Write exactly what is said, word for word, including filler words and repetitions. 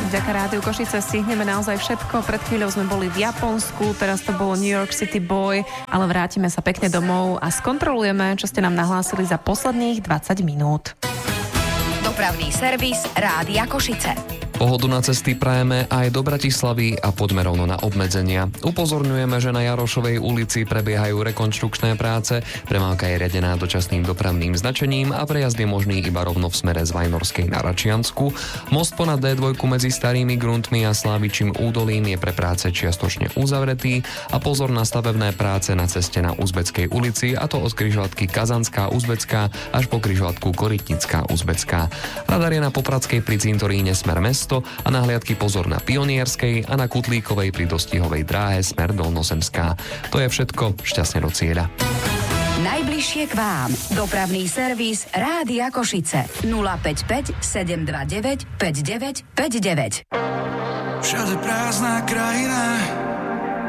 vďaka Rádiu Košice stihneme naozaj všetko. Pred chvíľou sme boli v Japonsku, teraz to bolo New York City Boy, ale vrátime sa pekne domov a skontrolujeme, čo ste nám nahlásili za posledných dvadsať minút. Dopravný servis Rádia Košice. Pohodu na cesty prajeme aj do Bratislavy a poďme rovno na obmedzenia. Upozorňujeme, že na Jarošovej ulici prebiehajú rekonštrukčné práce, premávka je riadená dočasným dopravným značením a prejazd je možný iba rovno v smere z Vajnorskej na Račiansku. Most ponad dé dva medzi Starými Gruntmi a Slávičím údolím je pre práce čiastočne uzavretý a pozor na stavebné práce na ceste na Uzbeckej ulici, a to od križovatky Kazanská Uzbecká až po križovatku Korytnická Uzbecká. Radar je na Popradskej pri cintoríne smer mesto a na hliadky pozor na Pionierskej a na Kutlíkovej pri dostihovej dráhe smer Dolnozemská. To je všetko, šťastne do cieľa. Najbližšie k vám. Dopravný servis Rádia Košice. nula päť päť sedem dva deväť päť deväť päť deväť. Všade prázdna krajina,